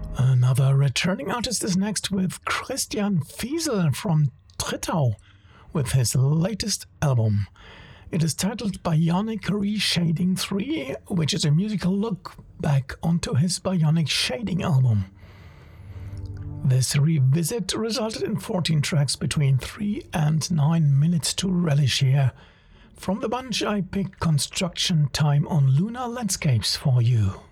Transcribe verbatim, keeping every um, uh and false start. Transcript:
Another returning artist is next with Christian Fiesel from Trittau with his latest album. It is titled Bionic Reshading three, which is a musical look back onto his Bionic Shading album. This revisit resulted in fourteen tracks between three and nine minutes to relish here. From the bunch I picked Construction Time on Lunar Landscapes for you.